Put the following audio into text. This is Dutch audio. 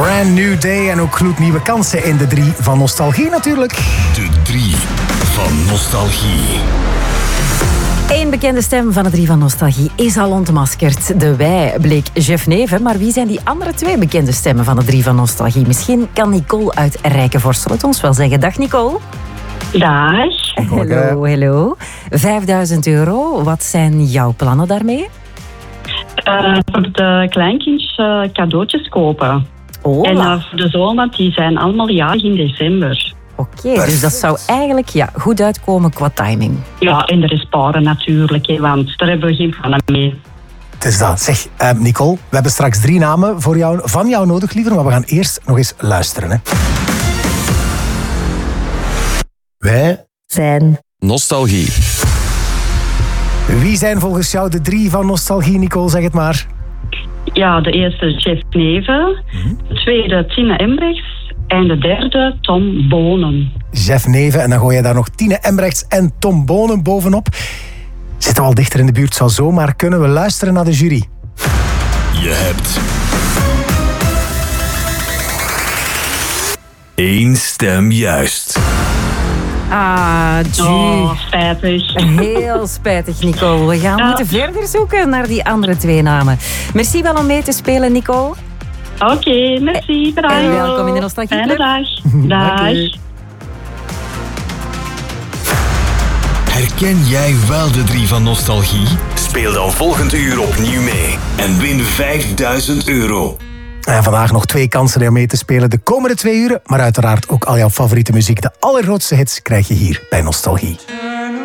Brand New Day en ook gloednieuwe kansen in de 3 van Nostalgie natuurlijk. De 3 van Nostalgie. Eén bekende stem van de 3 van Nostalgie is al ontmaskerd. De wij bleek Jeff Neven, maar wie zijn die andere 2 bekende stemmen van de 3 van Nostalgie? Misschien kan Nicole uit Rijkenvorsel het ons wel zeggen. Dag Nicole. Dag. Hallo. €5.000. Wat zijn jouw plannen daarmee? Voor de kleinkindjes cadeautjes kopen. Oh, En voor de zoon, want die zijn allemaal jarig in december. Oké, dus dat zou eigenlijk goed uitkomen qua timing. Ja, en er is sparen natuurlijk, hè, want daar hebben we geen plannen mee. Het is dat. Zeg, Nicole, we hebben straks 3 namen van jou nodig, liever, maar we gaan eerst nog eens luisteren. Hè. Wij zijn Nostalgie. Wie zijn volgens jou de 3 van Nostalgie, Nicole? Zeg het maar. Ja, de eerste Jeff Neven, de tweede Tine Embrechts en de derde Tom Bonen. Jeff Neven en dan gooi je daar nog Tine Embrechts en Tom Bonen bovenop. Zitten we al dichter in de buurt, zou zomaar kunnen. We luisteren naar de jury. Je hebt 1 stem juist. Spijtig. Heel spijtig, Nicole. We gaan moeten verder zoeken naar die andere 2 namen. Merci wel om mee te spelen, Nicole. Oké, merci. Bedankt. En welkom in de Nostalgie Club. Fijne dag. Dag. Herken jij wel de 3 van Nostalgie? Speel dan volgend uur opnieuw mee en win €5.000. En vandaag nog 2 kansen om mee te spelen de komende 2 uren. Maar uiteraard ook al jouw favoriete muziek. De allergrootste hits krijg je hier bij Nostalgie.